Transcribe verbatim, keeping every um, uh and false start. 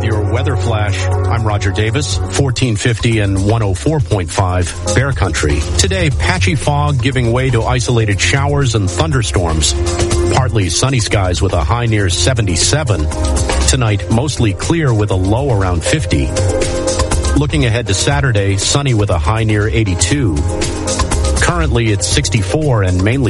your weather flash. I'm Roger Davis, fourteen fifty and one oh four point five Bear Country. Today, patchy fog giving way to isolated showers and thunderstorms. Partly sunny skies with a high near seventy-seven. Tonight, mostly clear with a low around fifty. Looking ahead to Saturday, sunny with a high near eighty-two. Currently, it's sixty-four and mainly